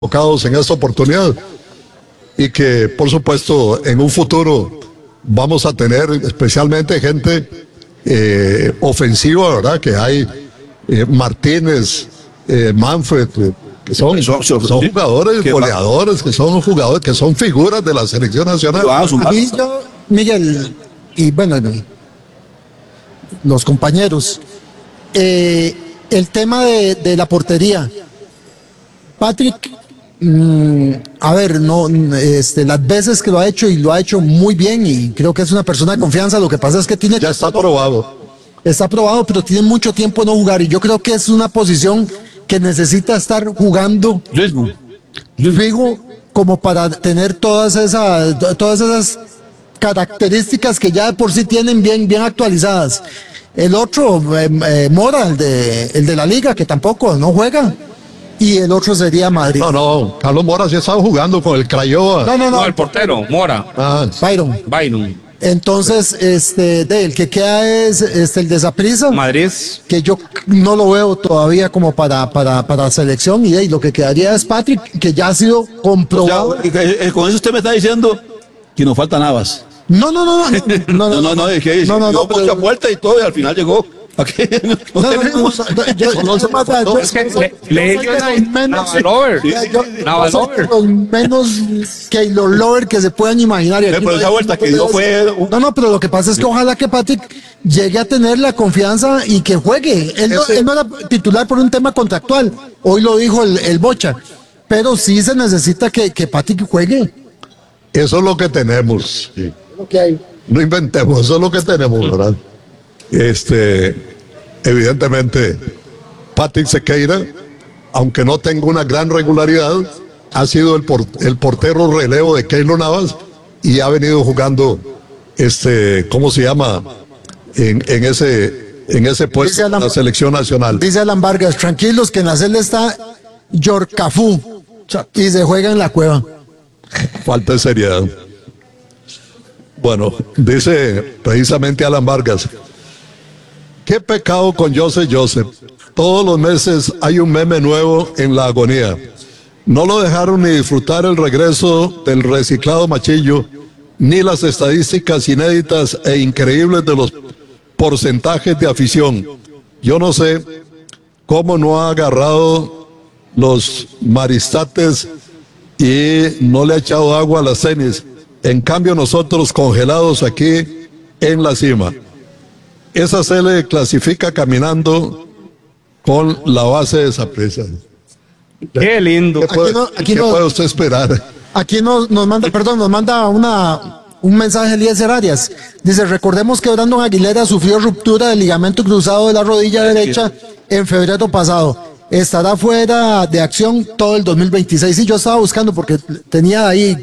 enfocados en esta oportunidad y que por supuesto en un futuro vamos a tener especialmente gente ofensiva, ¿verdad? Que hay Martínez, Manfred, que son jugadores, goleadores, que son jugadores, que son figuras de la selección nacional. A mí yo, Miguel, y bueno, los compañeros, el tema de la portería. Patrick, a ver, no, las veces que lo ha hecho y lo ha hecho muy bien y creo que es una persona de confianza, lo que pasa es que tiene... Ya está aprobado. Está aprobado, pero tiene mucho tiempo no jugar y yo creo que es una posición que necesita estar jugando fijo como para tener todas esas características que ya de por sí tienen bien actualizadas. El otro, Mora, el de la Liga, que tampoco no juega. Y el otro sería Madrid. No, Carlos Mora sí estaba jugando con el Crayoa. No, el portero, Mora. Byron. Entonces, el que queda es el de Saprissa. Madrid. Que yo no lo veo todavía como para selección. Y lo que quedaría es Patrick, que ya ha sido comprobado. O sea, con eso usted me está diciendo que nos falta Navas. No, es que dio mucha vuelta y todo y al final llegó. Es que le menos Keylor Lover que se puedan imaginar. Pero esa vuelta que dio fue... No, pero lo que pasa es que ojalá que Patrick llegue a tener la confianza y que juegue. Él no era titular por un tema contractual. Hoy lo dijo el Bocha. Pero sí se necesita que Patrick juegue. Eso es lo que tenemos. Sí. Okay. No inventemos, eso es lo que tenemos, ¿verdad? Evidentemente, Patrick Sequeira, aunque no tenga una gran regularidad, ha sido el portero relevo de Keylor Navas y ha venido jugando, ¿cómo se llama? En ese puesto de la selección nacional. Dice Alan Vargas, tranquilos que en la celda está Yorcafú y se juega en la cueva. Falta de seriedad. Bueno, dice precisamente Alan Vargas, qué pecado con Joseph. Todos los meses hay un meme nuevo en la agonía. No lo dejaron ni disfrutar el regreso del reciclado Machillo, ni las estadísticas inéditas e increíbles de los porcentajes de afición. Yo no sé cómo no ha agarrado los maristates y no le ha echado agua a las tenis. En cambio nosotros congelados aquí en la cima. Esa se le clasifica caminando con la base de Saprissa. Qué lindo. ¿Qué puede usted esperar? Aquí nos manda un mensaje Eliezer Arias. Dice, recordemos que Brandon Aguilera sufrió ruptura del ligamento cruzado de la rodilla derecha en febrero pasado. Estará fuera de acción todo el 2026. Sí, yo estaba buscando porque tenía ahí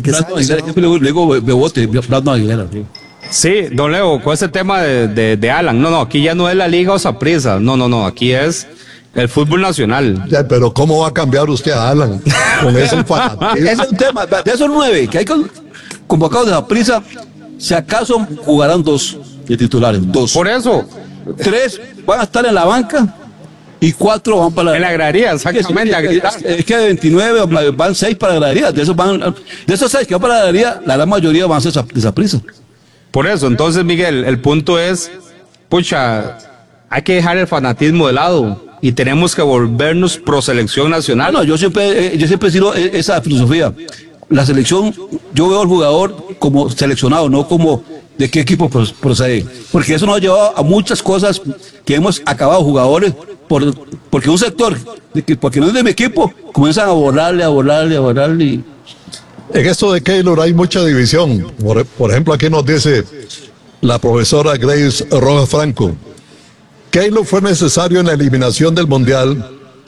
Brandon Aguilera. Sí, don Leo, con ese tema de Alan. No, aquí ya no es la Liga o Saprissa. No, aquí es el fútbol nacional. Ya, pero ¿cómo va a cambiar usted a Alan? Con ese fanatismo. Ese es un tema. De esos 9 que hay convocados de Saprissa, si acaso jugarán 2 de titulares. 2. Por eso. 3 van a estar en la banca. Y 4 van para en la gradería, exactamente. Es que de 29 van 6 para la gradería. De esos 6 que van para la gradería, la gran mayoría van a ser de Saprissa. Por eso, entonces, Miguel, el punto es, hay que dejar el fanatismo de lado y tenemos que volvernos pro selección nacional. No, yo siempre he sido esa filosofía. La selección, yo veo al jugador como seleccionado, no como de qué equipo procede. Porque eso nos ha llevado a muchas cosas que hemos acabado jugadores porque un sector, porque no es de mi equipo, comienzan a borrarle. En esto de Keylor hay mucha división. Por ejemplo, aquí nos dice la profesora Grace Rojas Franco. Keylor fue necesario en la eliminación del Mundial.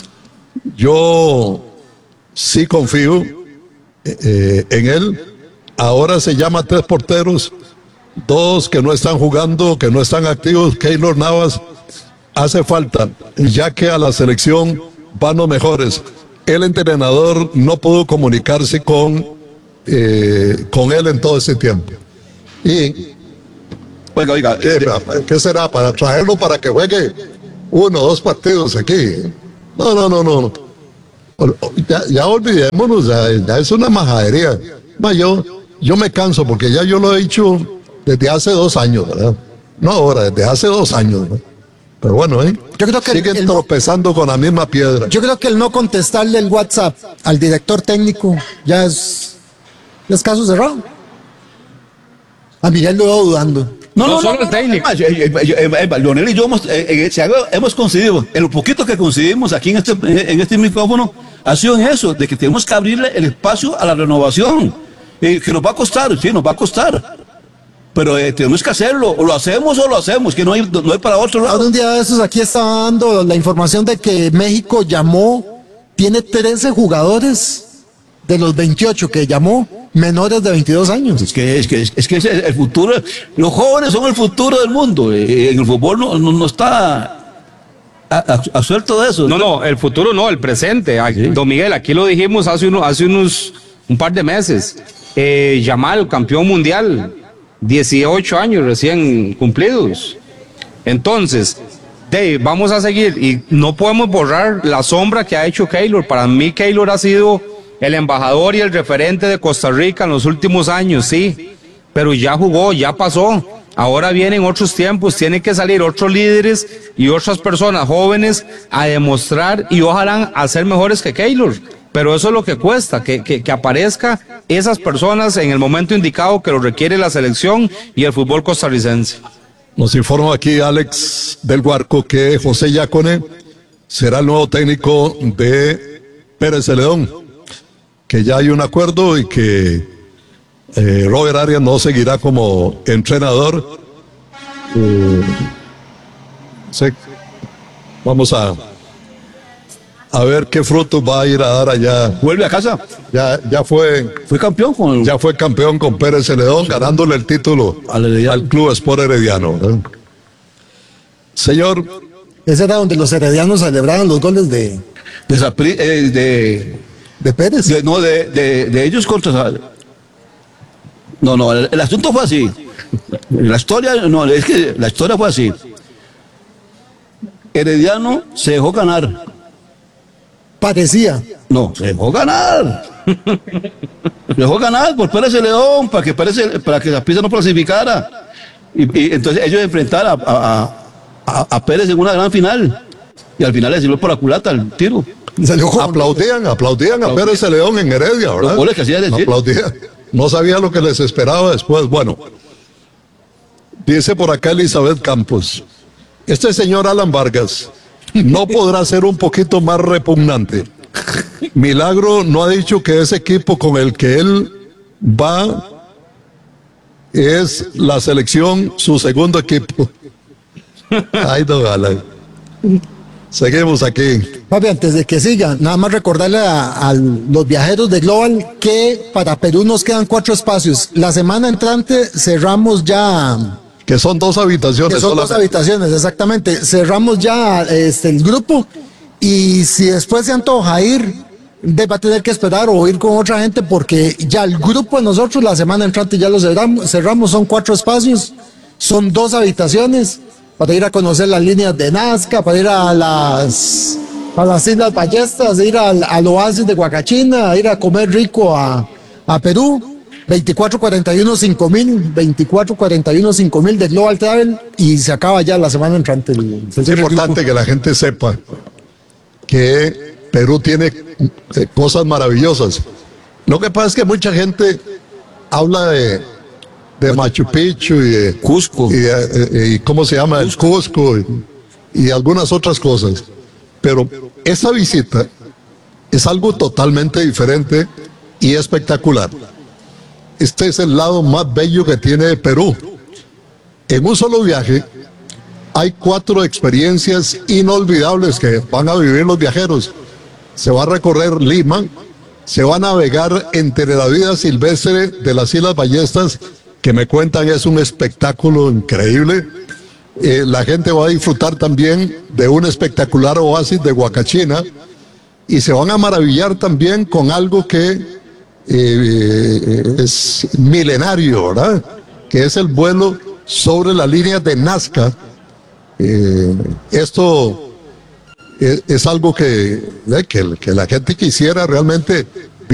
Yo sí confío en él. Ahora se llama 3 porteros, 2 que no están jugando, que no están activos. Keylor Navas hace falta, ya que a la selección van los mejores. El entrenador no pudo comunicarse con él en todo ese tiempo. Y oiga, ¿qué será? ¿Para traerlo para que juegue 1 o 2 partidos aquí? No. Ya olvidémonos, ya es una majadería. Yo me canso porque ya yo lo he dicho desde hace 2 años, ¿verdad? No ahora, desde hace 2 años, ¿verdad? Pero bueno, yo creo que siguen tropezando con la misma piedra. Yo creo que el no contestarle el WhatsApp al director técnico ya es caso cerrado. A Miguel lo veo dudando. No, solo el técnico. Leonel y yo hemos coincidido, en lo poquito que coincidimos aquí en este micrófono, ha sido en eso, de que tenemos que abrirle el espacio a la renovación. Que nos va a costar, sí, nos va a costar. Pero tenemos que hacerlo, o lo hacemos, que no hay para otro lado. Ahora un día de esos aquí estaba dando la información de que México tiene 13 jugadores de los 28 que llamó menores de 22 años. Es que es el futuro, los jóvenes son el futuro del mundo. En el fútbol no está absuelto de eso. No, el futuro no, el presente. Sí. Don Miguel, aquí lo dijimos hace un par de meses. Yamal, campeón mundial, 18 años recién cumplidos. Entonces, Dave, vamos a seguir y no podemos borrar la sombra que ha hecho Keylor. Para mí Keylor ha sido el embajador y el referente de Costa Rica en los últimos años, sí, pero ya jugó, ya pasó. Ahora vienen otros tiempos, tienen que salir otros líderes y otras personas jóvenes a demostrar y ojalá a ser mejores que Keylor. Pero eso es lo que cuesta, que aparezca esas personas en el momento indicado que lo requiere la selección y el fútbol costarricense. Nos informa aquí Alex del Guarco que José Yacone será el nuevo técnico de Pérez Celedón, que ya hay un acuerdo y que Robert Arias no seguirá como entrenador. Sí. Vamos a ver qué frutos va a ir a dar allá. Vuelve a casa. Ya fue campeón con Pérez Celedón, ganándole el título al Club Sport Herediano, ¿verdad? Señor. Ese era donde los heredianos celebraban los goles de Pérez. De ellos contra. No, el asunto fue así. La historia, es que la historia fue así. Herediano se dejó ganar. Parecía. No, se dejó ganar. Se dejó ganar por Pérez Celedón, para que la pista no clasificara. Y entonces ellos enfrentaron a Pérez en una gran final. Y al final le sirvió por la culata el tiro. Aplaudían a Pérez Celedón en Heredia, ¿verdad? Los goles que hacía decir. Aplaudían. No sabía lo que les esperaba después. Bueno, dice por acá Elizabeth Campos, este señor Alan Vargas no podrá ser un poquito más repugnante. Milagro no ha dicho que ese equipo con el que él va es la selección, su segundo equipo. Ay, don Alan. Seguimos aquí. Papi, antes de que siga, nada más recordarle a los viajeros de Global que para Perú nos quedan 4 espacios. La semana entrante cerramos ya. Que son 2 habitaciones. Que son 2 habitaciones, exactamente. Cerramos ya el grupo y si después se antoja ir, va a tener que esperar o ir con otra gente porque ya el grupo de nosotros la semana entrante ya lo cerramos. Son 4 espacios, son 2 habitaciones. Para ir a conocer las líneas de Nazca, para ir a las Islas Ballestas, ir al oasis de Huacachina, ir a comer rico a Perú. 2441-5000 de Global Travel y se acaba ya la semana entrante. Es importante que la gente sepa que Perú tiene cosas maravillosas. Lo que pasa es que mucha gente habla de Machu Picchu y de Cusco y ¿cómo se llama? El Cusco y algunas otras cosas. Pero esa visita es algo totalmente diferente y espectacular. Este es el lado más bello que tiene Perú. En un solo viaje hay 4 experiencias inolvidables que van a vivir los viajeros. Se va a recorrer Lima, se va a navegar entre la vida silvestre de las Islas Ballestas, que me cuentan es un espectáculo increíble. La gente va a disfrutar también de un espectacular oasis de Huacachina y se van a maravillar también con algo que es milenario, ¿verdad? Que es el vuelo sobre la línea de Nazca. Esto es algo que la gente quisiera realmente